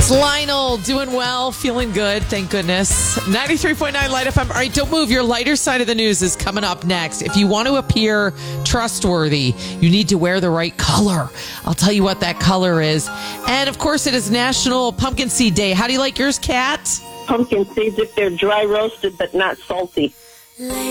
It's Lionel, doing well, feeling good, thank goodness. 93.9 Light FM. All right, don't move. Your lighter side of the news is coming up next. If you want to appear trustworthy, you need to wear the right color. I'll tell you what that color is. And, of course, it is National Pumpkin Seed Day. How do you like yours, Kat? Pumpkin seeds if they're dry roasted but not salty.